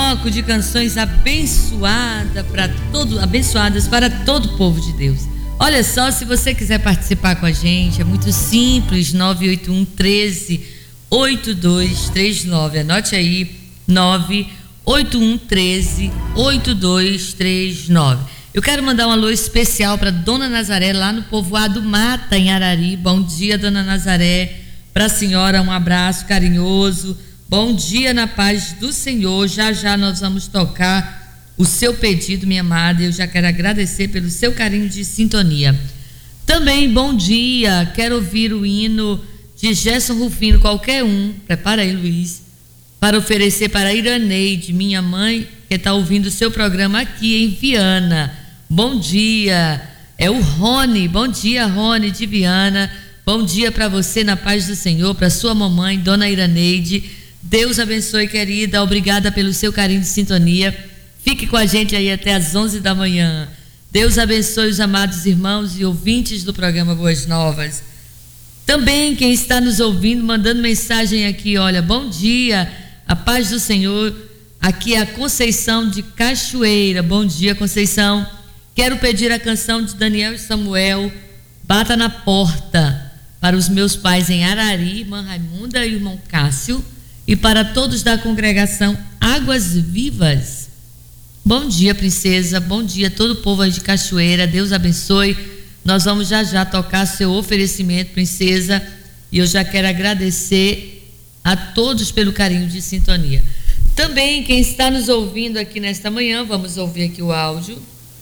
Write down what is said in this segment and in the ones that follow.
bloco de canções abençoadas para todo o povo de Deus. Olha só, se você quiser participar com a gente, é muito simples, 981 13 8239. Anote aí, 981 13 8239. Eu quero mandar um alô especial para Dona Nazaré, lá no povoado Mata, em Arari. Bom dia, Dona Nazaré. Para a senhora, um abraço carinhoso. Bom dia, na paz do Senhor. Já já nós vamos tocar o seu pedido, minha amada. Eu já quero agradecer pelo seu carinho de sintonia. Também, bom dia. Quero ouvir o hino de Gerson Rufino, qualquer um. Prepara aí, Luiz. Para oferecer para a Iraneide, minha mãe, que está ouvindo o seu programa aqui em Viana. Bom dia. É o Rony. Bom dia, Rony de Viana. Bom dia para você, na paz do Senhor, para sua mamãe, Dona Iraneide. Deus abençoe, querida. Obrigada pelo seu carinho de sintonia. Fique com a gente aí até às 11 da manhã. Deus abençoe os amados irmãos e ouvintes do programa Boas Novas. Também quem está nos ouvindo, mandando mensagem aqui, olha, bom dia, a paz do Senhor. Aqui é a Conceição de Cachoeira. Bom dia, Conceição. Quero pedir a canção de Daniel e Samuel, Bata na Porta, para os meus pais em Arari, irmã Raimunda e irmão Cássio, e para todos da congregação Águas Vivas. Bom dia, princesa. Bom dia, todo o povo aí de Cachoeira. Deus abençoe. Nós vamos já tocar seu oferecimento, princesa. E eu já quero agradecer a todos pelo carinho de sintonia. Também quem está nos ouvindo aqui nesta manhã, vamos ouvir aqui o áudio.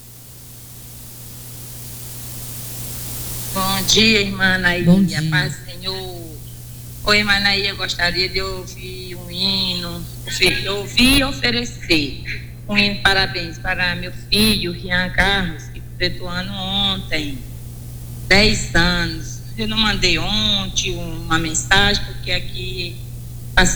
Bom dia, irmã Anaí. Bom dia. A paz do Senhor. Oi, irmã Anaí, eu gostaria de ouvir um hino, ouvir e oferecer um hino de parabéns para meu filho, Rian Carlos, que completou ano ontem, 10 anos. Eu não mandei ontem uma mensagem, porque aqui